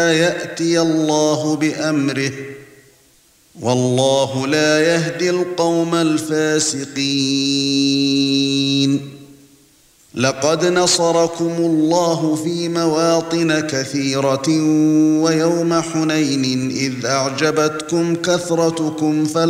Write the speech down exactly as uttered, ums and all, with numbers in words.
يأتي الله بأمره، والله لا يهدي القوم الفاسقين. لقد نصركم الله في مواطن كثيرة ويوم حنين إذ أعجبتكم كثرتكم فلا